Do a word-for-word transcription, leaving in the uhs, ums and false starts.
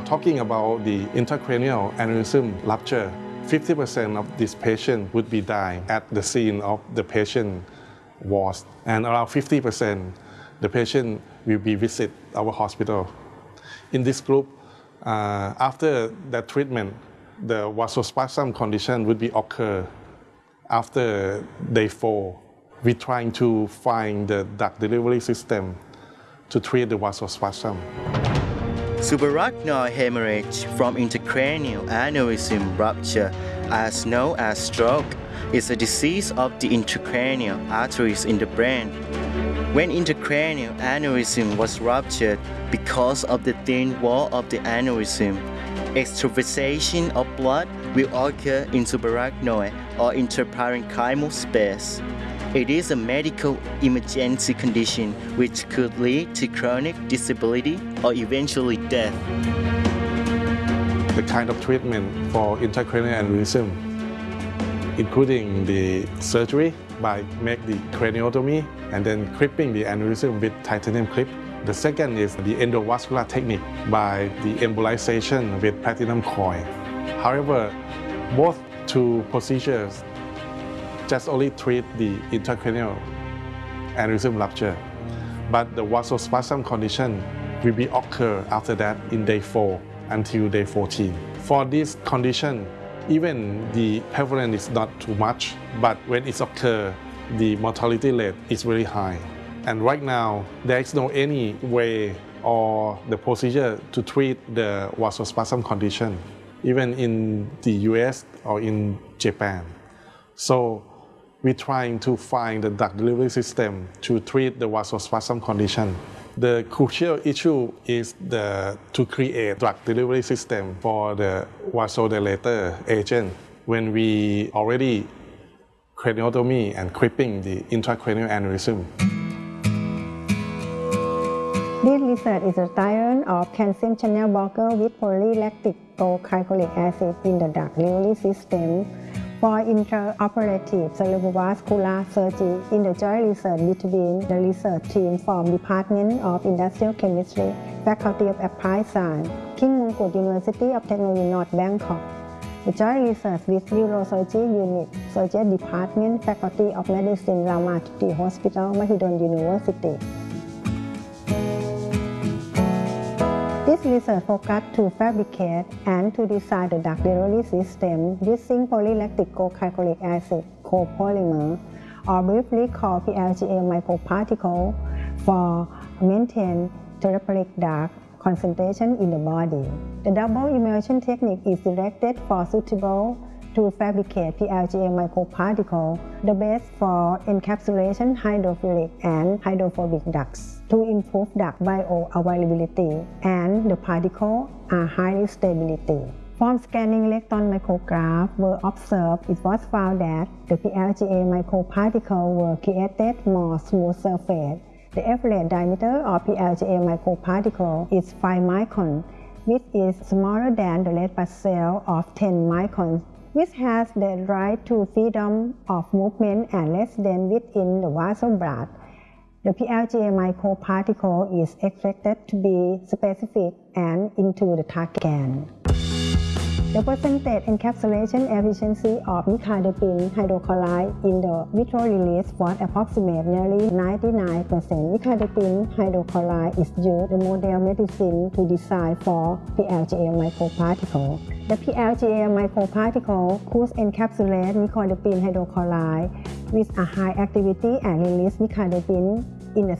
talking about the intracranial aneurysm rupture, fifty percent of this patient would be dying at the scene of the patient was, and around fifty percent the patient will be visit our hospital. In this group, uh, after that treatment, the vasospasm condition would be occur after day four. We're trying to find the duct delivery system to treat the vasospasm. Subarachnoid hemorrhage from intracranial aneurysm rupture, as known as stroke, is a disease of the intracranial arteries in the brain. When intracranial aneurysm was ruptured because of the thin wall of the aneurysm, extravasation of blood will occur in subarachnoid or intraparenchymal space. It is a medical emergency condition which could lead to chronic disability or eventually death. The kind of treatment for intracranial aneurysm, including the surgery by make the craniotomy and then clipping the aneurysm with titanium clip. The second is the endovascular technique by the embolization with platinum coil. However, both two procedures just only treat the intracranial aneurysm rupture, but the vasospasm condition will be occur after that in day four until day fourteen. For this condition, even the prevalence is not too much, but when it occurs, the mortality rate is very high. And right now, there is no any way or the procedure to treat the vasospasm condition, even in the U S or in Japan. So we're trying to find the duct delivery system to treat the vasospasm condition. The crucial issue is the, to create drug delivery system for the vasodilator agent when we already craniotomy and clipping the intracranial aneurysm. This research is a trial of calcium channel blocker with polylactic glycolic acid in the duct delivery system for intraoperative cerebrovascular surgery in the joint research between the research team from Department of Industrial Chemistry, Faculty of Applied Science, King Mongkut University of Technology North Bangkok. The joint research with Neurosurgery Unit, Surgery Department, Faculty of Medicine, Ramakrishna Hospital, Mahidol University. This research focused to fabricate and to design the duct delivery system using polylactic glycolic acid copolymer, or briefly called P L G A microparticle, for maintain therapeutic duct concentration in the body. The double immersion technique is selected for suitable to fabricate P L G A microparticle, the best for encapsulation hydrophilic and hydrophobic ducts, to improve duct bioavailability, and the particles are highly stable. From scanning electron micrograph were observed, it was found that the P L G A microparticle were created more smooth surface. The average diameter of P L G A microparticle is five microns, which is smaller than the red blood cell of ten microns, which has the right to freedom of movement and less than within the vessel blood. The P L G A microparticle is expected to be specific and into the target scan. The percentage encapsulation efficiency of nicardipine hydrochloride in the vitro release was approximately nearly ninety-nine percent. Nicardipine hydrochloride is used in model medicine to design for P L G A microparticle. The P L G A microparticle could encapsulate nicardipine hydrochloride with a high activity and release nicardipine in a